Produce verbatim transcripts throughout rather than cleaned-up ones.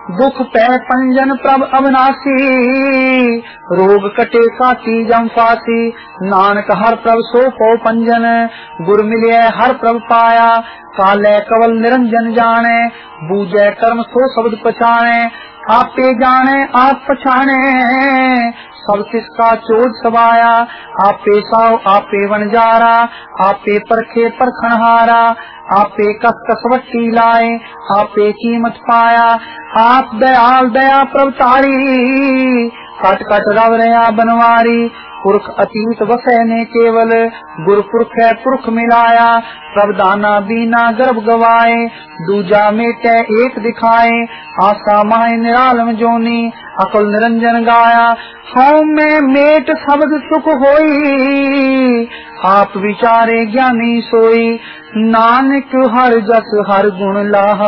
दुख पै पंजन प्रभ अविनाशी, रोग कटे काटी जम फासी। नानक हर प्रभ सो पौ पंजन, गुर मिले हर प्रभ पाया। काले कवल निरंजन जाने, बूझे कर्म सो शब्द पछाने। आपे जाने आप पछाने, सब किसका चोज सवाया। आपे साव आपे वनजारा, आपे परखे परखनहारा। आपे कस कसवट्टी लाए, आपे कीमत पाया। आप दयाल दया प्रभतारी, कट कट रव रहा बनवारी। पुरख अतीत वसै ने केवल, गुर पुरख है पुरख मिलाया। प्रभदाना बीना गर्भ गवाए, दूजा मेटे एक दिखाए। आशा माय निरालम जोनी, अकल निरंजन गाया। हौ में मेट शब्द सुख होई, आप विचारे ज्ञानी सोई। नानक हर जस हर गुण लाहा,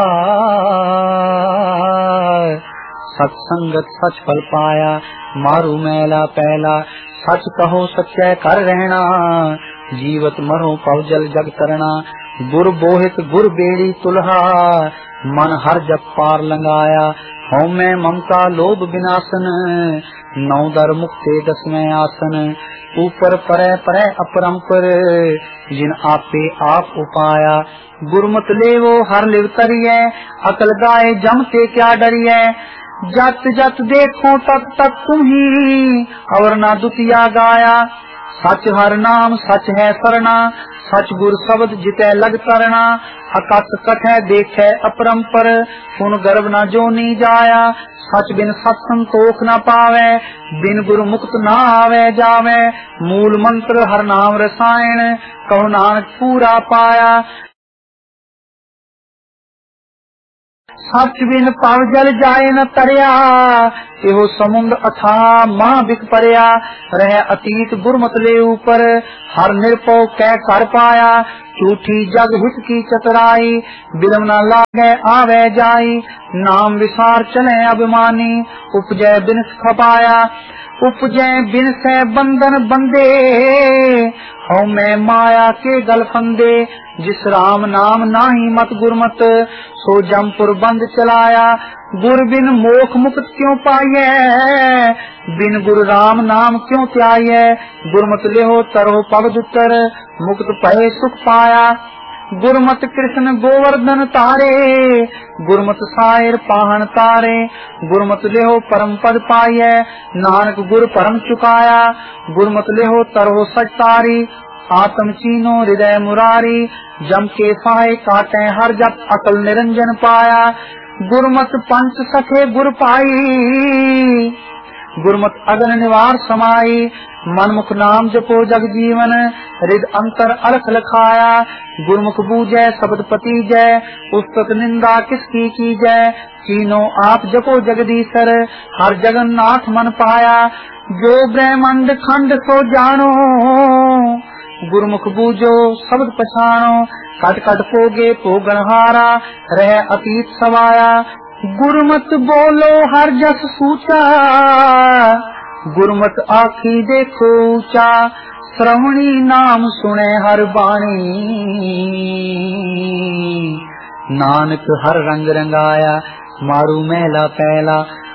सत्संगत सच फल पाया। मारू मैला पहला, सच कहो सच्चे कर रहना। जीवत मरो पव जल जग तरना, गुर बोहित गुर बेड़ी तुलहा। मन हर जप पार लंगाया, हौ मैं ममता लोभ विनाशन। नौ दर मुक्ते दसवें आसन, ऊपर परे परे अपरंपर। जिन आपे आप उपाया, गुरमत लेवो हर लिव तरिए। अकल गाए जमते क्या डरिए, जत जत देखो तत तत तुम्ही। और ना दुतिया गाया, सच हर नाम सच है सरना। सच गुर शब्द जिते लग करना, अकस कठै देखे अपरंपर। सुन गर्भ न जोनी जाया, सच बिन सत संतोख न पावे। बिन गुरु मुक्त न आवे जावे, मूल मंत्र हर नाम रसायन। कहो नानक पूरा पाया, सच बिन पव जल जाए न तरिया। एहो समुंद अथा मां बिक परिया। रह अतीत गुरमत ले ऊपर, हर निरपौ कै कर पाया। झूठी जग हित की चतुराई, बिलम न लागे आवे जाई। नाम विसार चले अभिमानी, उपजय बिनस खपाया। उपजय बिन से बंधन बंदे, हौ मैं माया के गल फंदे। जिस राम नाम नाही मत गुरमत, सो जमपुर बंद चलाया। गुर बिन मोख मुक्त क्यों पाइए, बिन गुरु राम नाम क्यों त्याये। गुरमत लेहो तरहो पग दुतर, मुक्त पहे सुख पाया। गुरमत कृष्ण गोवर्धन तारे, गुरमत सायर पाहन तारे। गुरमत लेहो परम पद पाइए, नानक गुर परम चुकाया। गुरमत लेहो तरहो सच तारी, आत्म चीनो हृदय मुरारी। जम के फाहे काटे हर जप, अकल निरंजन पाया। गुरमत पंच सखे गुर पाई, गुरमत अगन निवार समाई। मनमुख नाम जपो जग जीवन, हृद अंतर अलख लखाया। गुरमुख बूझे शब्द पति जय, पुस्तक निंदा किसकी की जय। चीनो आप जपो जगदीशर, हर जगन्नाथ मन पाया। जो ब्रह्मंड खंड सो जानो, गुरमुख बूझो शब्द पछानो। कट कट पोगे पोगणहारा, रह अतीत सवाया। गुरमत बोलो हर जस सूचा, गुरमत आखी देखो ऊंचा। श्रवणी नाम सुने हर बाणी, नानक हर रंग रंगाया। मारू मैला पहला,